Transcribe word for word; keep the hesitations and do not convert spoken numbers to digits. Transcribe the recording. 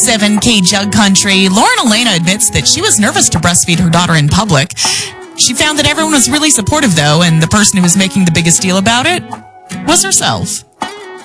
seven K Jug Country. Lauren Elena admits that she was nervous to breastfeed her daughter in public. She found that everyone was really supportive, though, and the person who was making the biggest deal about it was herself.